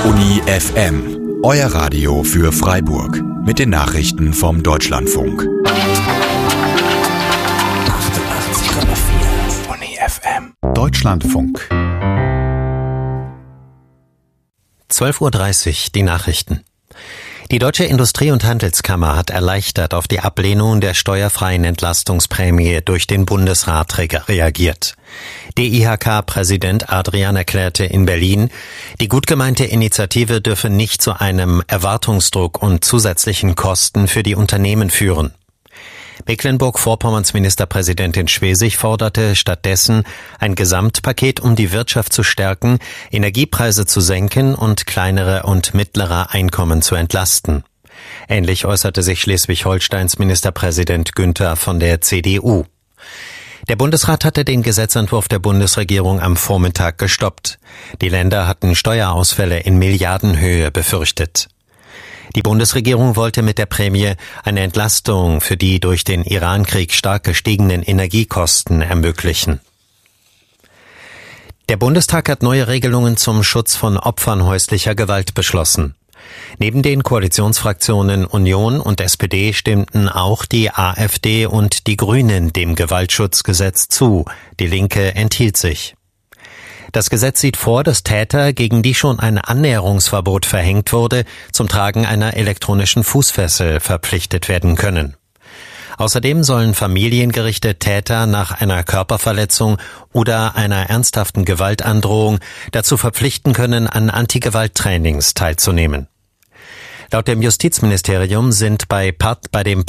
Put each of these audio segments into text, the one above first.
Uni FM, euer Radio für Freiburg mit den Nachrichten vom Deutschlandfunk. 88,4 Uni FM. Deutschlandfunk. 12:30 Uhr, die Nachrichten. Die Deutsche Industrie- und Handelskammer hat erleichtert auf die Ablehnung der steuerfreien Entlastungsprämie durch den Bundesrat reagiert. DIHK-Präsident Adrian erklärte in Berlin, die gut gemeinte Initiative dürfe nicht zu einem Erwartungsdruck und zusätzlichen Kosten für die Unternehmen führen. Mecklenburg-Vorpommerns Ministerpräsidentin Schwesig forderte stattdessen ein Gesamtpaket, um die Wirtschaft zu stärken, Energiepreise zu senken und kleinere und mittlere Einkommen zu entlasten. Ähnlich äußerte sich Schleswig-Holsteins Ministerpräsident Günther von der CDU. Der Bundesrat hatte den Gesetzentwurf der Bundesregierung am Vormittag gestoppt. Die Länder hatten Steuerausfälle in Milliardenhöhe befürchtet. Die Bundesregierung wollte mit der Prämie eine Entlastung für die durch den Irankrieg stark gestiegenen Energiekosten ermöglichen. Der Bundestag hat neue Regelungen zum Schutz von Opfern häuslicher Gewalt beschlossen. Neben den Koalitionsfraktionen Union und SPD stimmten auch die AfD und die Grünen dem Gewaltschutzgesetz zu. Die Linke enthielt sich. Das Gesetz sieht vor, dass Täter, gegen die schon ein Annäherungsverbot verhängt wurde, zum Tragen einer elektronischen Fußfessel verpflichtet werden können. Außerdem sollen familiengerichte Täter nach einer Körperverletzung oder einer ernsthaften Gewaltandrohung dazu verpflichten können, an Antigewalttrainings teilzunehmen. Laut dem Justizministerium sind bei dem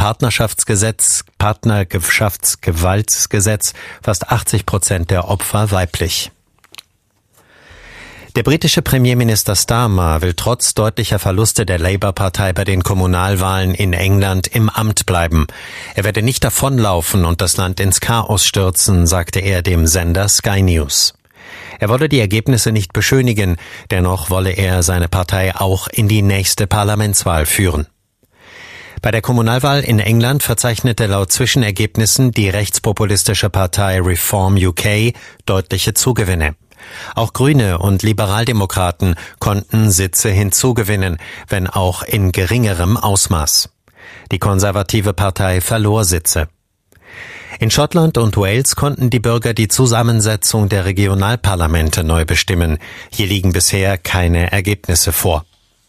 Partnerschaftsgewaltsgesetz fast 80% der Opfer weiblich. Der britische Premierminister Starmer will trotz deutlicher Verluste der Labour-Partei bei den Kommunalwahlen in England im Amt bleiben. Er werde nicht davonlaufen und das Land ins Chaos stürzen, sagte er dem Sender Sky News. Er wolle die Ergebnisse nicht beschönigen, dennoch wolle er seine Partei auch in die nächste Parlamentswahl führen. Bei der Kommunalwahl in England verzeichnete laut Zwischenergebnissen die rechtspopulistische Partei Reform UK deutliche Zugewinne. Auch Grüne und Liberaldemokraten konnten Sitze hinzugewinnen, wenn auch in geringerem Ausmaß. Die konservative Partei verlor Sitze. In Schottland und Wales konnten die Bürger die Zusammensetzung der Regionalparlamente neu bestimmen. Hier liegen bisher keine Ergebnisse vor.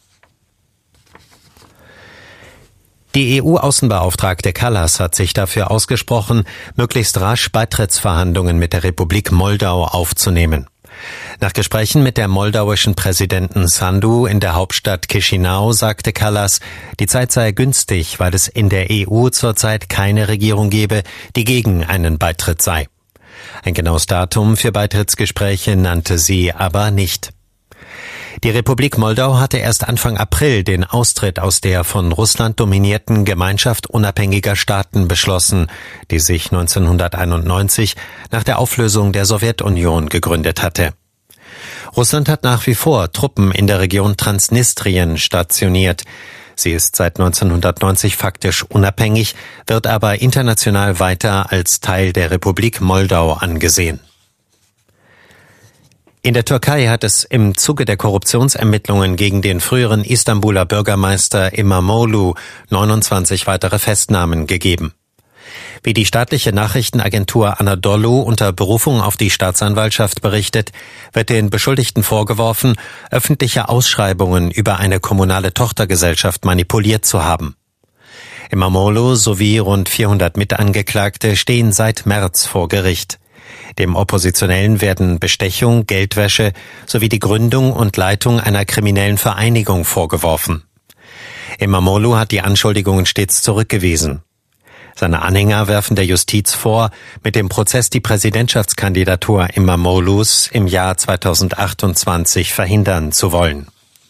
Die EU-Außenbeauftragte Kallas hat sich dafür ausgesprochen, möglichst rasch Beitrittsverhandlungen mit der Republik Moldau aufzunehmen. Nach Gesprächen mit der moldauischen Präsidenten Sandu in der Hauptstadt Chișinău sagte Kallas, die Zeit sei günstig, weil es in der EU zurzeit keine Regierung gebe, die gegen einen Beitritt sei. Ein genaues Datum für Beitrittsgespräche nannte sie aber nicht. Die Republik Moldau hatte erst Anfang April den Austritt aus der von Russland dominierten Gemeinschaft unabhängiger Staaten beschlossen, die sich 1991 nach der Auflösung der Sowjetunion gegründet hatte. Russland hat nach wie vor Truppen in der Region Transnistrien stationiert. Sie ist seit 1990 faktisch unabhängig, wird aber international weiter als Teil der Republik Moldau angesehen. In der Türkei hat es im Zuge der Korruptionsermittlungen gegen den früheren Istanbuler Bürgermeister İmamoğlu 29 weitere Festnahmen gegeben. Wie die staatliche Nachrichtenagentur Anadolu unter Berufung auf die Staatsanwaltschaft berichtet, wird den Beschuldigten vorgeworfen, öffentliche Ausschreibungen über eine kommunale Tochtergesellschaft manipuliert zu haben. İmamoğlu sowie rund 400 Mitangeklagte stehen seit März vor Gericht. Dem Oppositionellen werden Bestechung, Geldwäsche sowie die Gründung und Leitung einer kriminellen Vereinigung vorgeworfen. İmamoğlu hat die Anschuldigungen stets zurückgewiesen. Seine Anhänger werfen der Justiz vor, mit dem Prozess die Präsidentschaftskandidatur İmamoğlu's im Jahr 2028 verhindern zu wollen.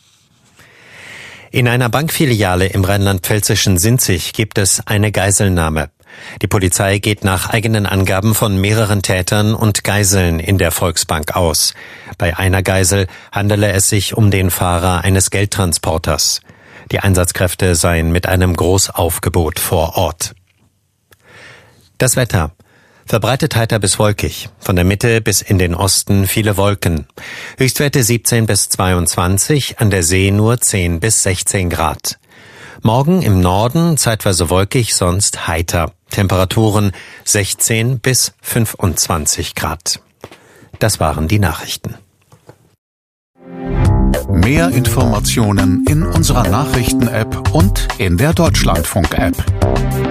In einer Bankfiliale im rheinland-pfälzischen Sinzig gibt es eine Geiselnahme. Die Polizei geht nach eigenen Angaben von mehreren Tätern und Geiseln in der Volksbank aus. Bei einer Geisel handele es sich um den Fahrer eines Geldtransporters. Die Einsatzkräfte seien mit einem Großaufgebot vor Ort. Das Wetter. Verbreitet heiter bis wolkig. Von der Mitte bis in den Osten viele Wolken. Höchstwerte 17 bis 22, an der See nur 10 bis 16 Grad. Morgen im Norden zeitweise wolkig, sonst heiter. Temperaturen 16 bis 25 Grad. Das waren die Nachrichten. Mehr Informationen in unserer Nachrichten-App und in der Deutschlandfunk-App.